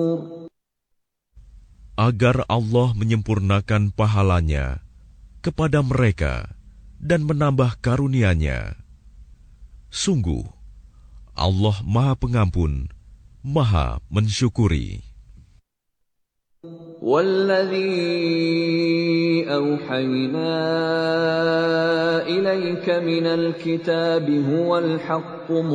Agar Allah menyempurnakan pahalanya kepada mereka dan menambah karunia-Nya. Sungguh, Allah Maha Pengampun, Maha Mensyukuri. وَالَّذِي أَوْحَيْنَا إِلَيْكَ مِنَ الْكِتَابِ هُوَ الْحَقُّ